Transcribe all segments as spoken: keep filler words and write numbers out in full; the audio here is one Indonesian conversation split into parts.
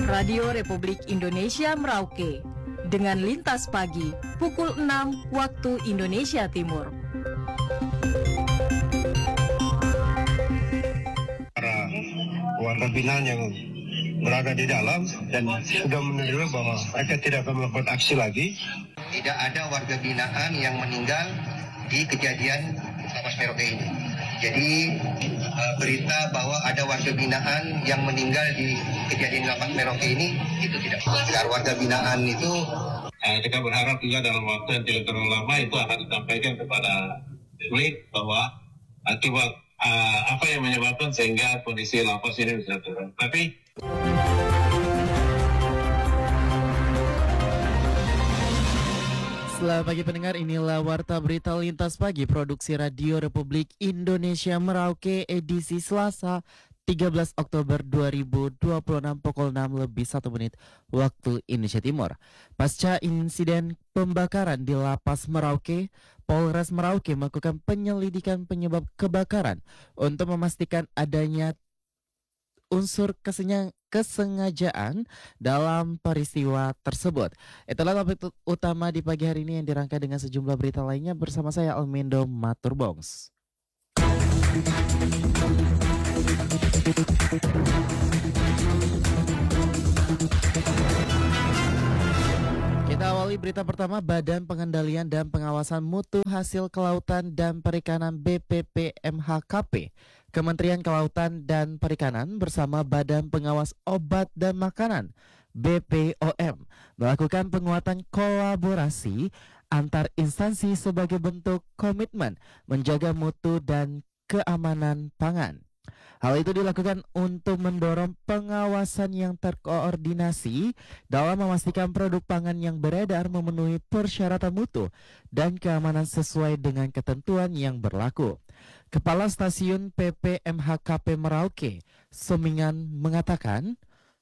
Radio Republik Indonesia Merauke dengan Lintas Pagi pukul enam waktu Indonesia Timur. Para warga binaan yang berada di dalam dan sudah menerima bahwa mereka tidak akan melakukan aksi lagi. Tidak ada warga binaan yang meninggal di kejadian Lapas Merauke ini. Jadi uh, berita bahwa ada warga binaan yang meninggal di kejadian Lapas Merauke ini itu tidak benar. Warga binaan itu uh, kita berharap juga dalam waktu yang tidak terlalu lama itu akan disampaikan kepada publik bahwa akibat uh, apa yang menyebabkan sehingga kondisi lapas ini bisa turun. Tapi selamat pagi pendengar, inilah Warta Berita Lintas Pagi Produksi Radio Republik Indonesia Merauke edisi Selasa tiga belas Oktober dua ribu dua puluh enam pukul enam lebih satu menit waktu Indonesia Timur. Pasca insiden pembakaran di Lapas Merauke, Polres Merauke melakukan penyelidikan penyebab kebakaran untuk memastikan adanya unsur kesenya, kesengajaan dalam peristiwa tersebut. Itulah topik utama di pagi hari ini yang dirangkai dengan sejumlah berita lainnya bersama saya Almendo Maturbongs. Kita awali berita pertama. Badan Pengendalian dan Pengawasan Mutu Hasil Kelautan dan Perikanan B P P M H K P, Kementerian Kelautan dan Perikanan bersama Badan Pengawas Obat dan Makanan B P O M melakukan penguatan kolaborasi antar instansi sebagai bentuk komitmen menjaga mutu dan keamanan pangan. Hal itu dilakukan untuk mendorong pengawasan yang terkoordinasi dalam memastikan produk pangan yang beredar memenuhi persyaratan mutu dan keamanan sesuai dengan ketentuan yang berlaku. Kepala Stasiun P P M H K P Merauke, Somingan, mengatakan,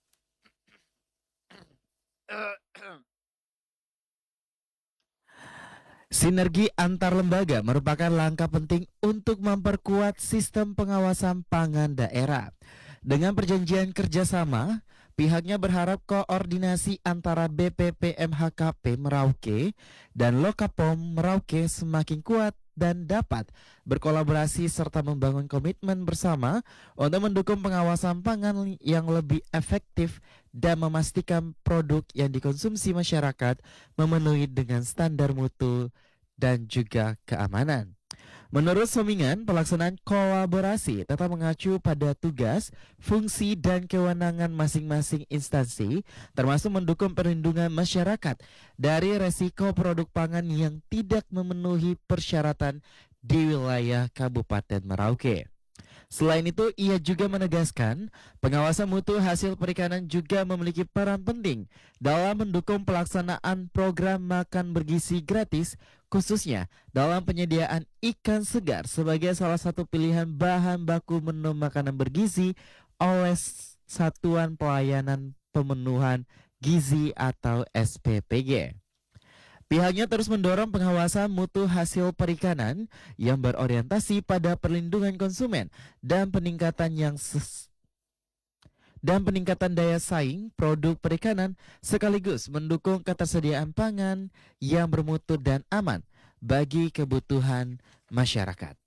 sinergi antar lembaga merupakan langkah penting untuk memperkuat sistem pengawasan pangan daerah. Dengan perjanjian kerjasama, pihaknya berharap koordinasi antara B P P M H K P Merauke dan Lokapom Merauke semakin kuat dan dapat berkolaborasi serta membangun komitmen bersama untuk mendukung pengawasan pangan yang lebih efektif dan memastikan produk yang dikonsumsi masyarakat memenuhi dengan standar mutu dan juga keamanan. Menurut Somingan, pelaksanaan kolaborasi tetap mengacu pada tugas, fungsi, dan kewenangan masing-masing instansi, termasuk mendukung perlindungan masyarakat dari resiko produk pangan yang tidak memenuhi persyaratan di wilayah Kabupaten Merauke. Selain itu, ia juga menegaskan pengawasan mutu hasil perikanan juga memiliki peran penting dalam mendukung pelaksanaan program makan bergizi gratis, khususnya dalam penyediaan ikan segar sebagai salah satu pilihan bahan baku menu makanan bergizi oleh Satuan Pelayanan Pemenuhan Gizi atau S P P G. Pihaknya terus mendorong pengawasan mutu hasil perikanan yang berorientasi pada perlindungan konsumen dan peningkatan yang ses dan peningkatan daya saing produk perikanan sekaligus mendukung ketersediaan pangan yang bermutu dan aman bagi kebutuhan masyarakat.